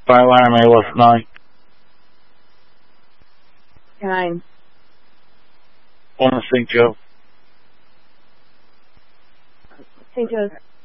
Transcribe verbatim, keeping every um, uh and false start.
Fire alarm A Wolf nine. Nine. One Saint Joe. Saint Joe's.